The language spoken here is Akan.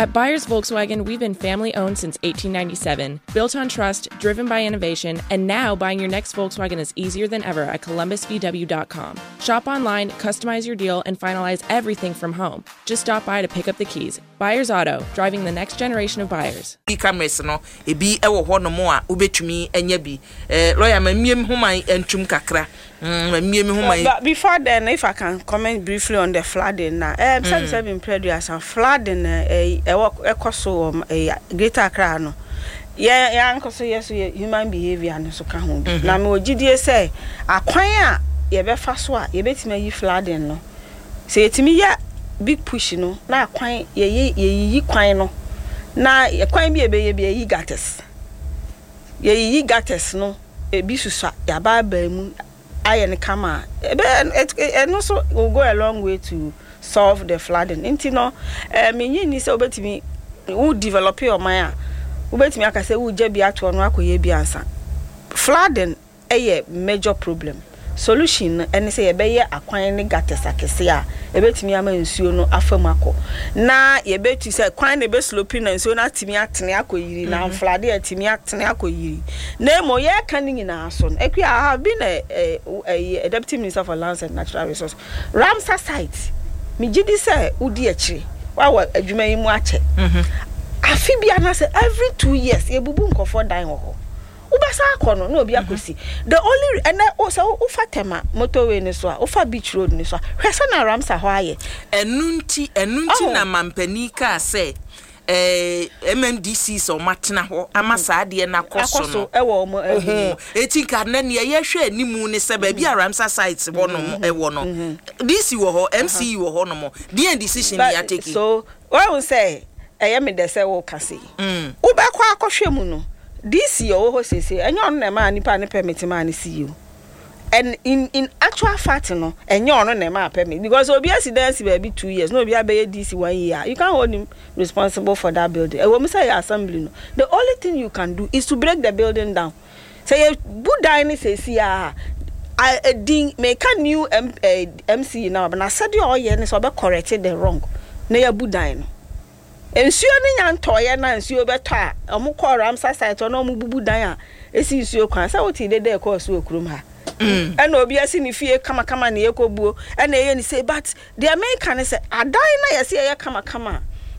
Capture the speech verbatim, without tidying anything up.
At Buyers Volkswagen, we've been family-owned since eighteen ninety-seven, built on trust, driven by innovation, and now buying your next Volkswagen is easier than ever at columbus v w dot com. Shop online, customize your deal, and finalize everything from home. Just stop by to pick up the keys. Buyers Auto, driving the next generation of buyers. Cameras no ebi ewo ho no mo a obetumi enya bi eh lawyer ma miem human entum kakra mm miem human. But before then, if I can comment briefly on the flooding now, um mm. some seven previous and flooding eh ekoso um Greater Accra no yeah yeah nkoso yes human behavior no so ka ho bi na me ogidie say akwan a ye be fa so a ye betime yi flooding no say etimi ya big push no na akwan ye ye yi kwan no na kwan bi ebe ye bi yi gates ye yi gates no e bi susua ya ba ba mu aye ne kama ebe no so will go a long way to solve the flooding inti no eh menyi ni se obetimi who develop your mind obetimi aka say who je bi ato no akoye bi ansa flooding eye major problem solution ene say ye be ye akwan ne gates akese a ebetimi ama nsuo no afamako na ye betu say kwan ne be sloping na nsuo na timi atene akoyiri na flood e timi atene akoyiri na mo ye kan nyina so no ekwi I have been a, a, a deputy minister for lands and natural resources Ramsar site mi gidi say udi akire wa wa adwuma yi mu ache mhm afi bia na say every two years ye bubu nkofo dan ho ubasa akono no obi akosi the only and also ufa tema motorway ni so ufa beach road ni so hwesa na Ramsar ho aye enunti enunti na mampani ka say eh M M D C so matena ho amasa de na koso no ewo mo eh etinka na ne ye hwe animu ne se ba bia Ramsar sites wo no ewo no D C wo ho M C wo ho no mo the decision ya take so what we say eh me de say wo kase mm wo be kwa akohwe mu no D C wo ho sese enyo no na ma nipa ne permit ma ne C E O and in in actual fact no enyo no na ma permit because obi accident be be two years no obi abey D C one year you can't hold him responsible for that building e wo me say assembly no the only thing you can do is to break the building down say you buy ni say see ah I ding make a new M C now but na said you all year ni so be corrected the wrong na ya budan no ensuo ni nyantoye na ensuo beto a omukọ Ramsar site no omububu dan a esi ensuo kwan sa woti de de ko so okurum ha mm and obi asi ni fie kama kama na ekobuo and eye ni say but the American say adan na yesi eye kama kama